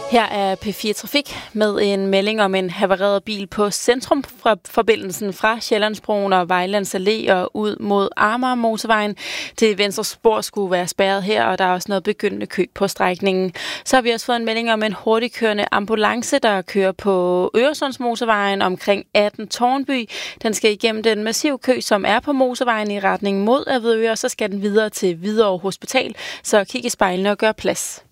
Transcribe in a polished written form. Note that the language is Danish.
Her er P4 Trafik med en melding om en havareret bil på centrumforbindelsen fra Sjællandsbroen og Vejlands Allé og ud mod Amager Motorvejen. Det venstre spor skulle være spærret her, og der er også noget begyndende kø på strækningen. Så har vi også fået en melding om en hurtigkørende ambulance, der kører på Øresundsmotorvejen omkring 18 Tårnby. Den skal igennem den massive kø, som er på motorvejen i retning mod Avedøre, og så skal den videre til Hvidovre Hospital. Så kig i spejlene og gør plads.